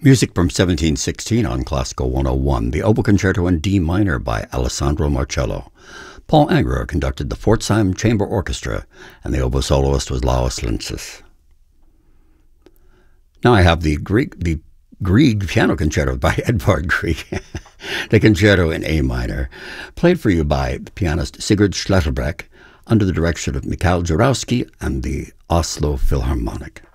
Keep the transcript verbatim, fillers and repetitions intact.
Music from seventeen sixteen on Classical one oh one, the Oboe Concerto in D minor by Alessandro Marcello. Paul Angerer conducted the Pforzheim Chamber Orchestra, and the oboe soloist was Laos Lintzis. Now I have the Greek, the Grieg Piano Concerto by Edvard Grieg, the concerto in A minor, played for you by the pianist Sigurd Schletterbreck under the direction of Mikhail Jarowski and the Oslo Philharmonic.